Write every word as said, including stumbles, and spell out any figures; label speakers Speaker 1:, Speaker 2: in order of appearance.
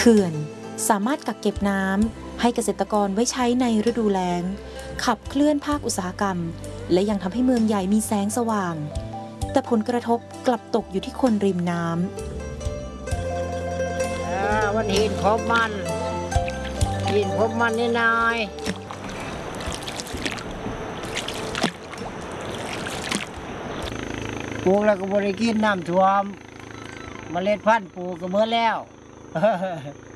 Speaker 1: เขื่อนสามารถกักเก็บน้ำให้เกษตรกรไว้ใช้ในฤดูแล้งขับเคลื่อนภาคอุตสาหกรรมและยังทำให้เมืองใหญ่มีแสงสว่างแต่ผลกระทบกลับตกอยู่ที่คนริมน้ำ
Speaker 2: วันหินพบมันหินพบมันนี่นายปลูกแล้วก็บริกินน้ำท่วมเมล็ดพันธุ์ปลูกก็เมื่อแล้ว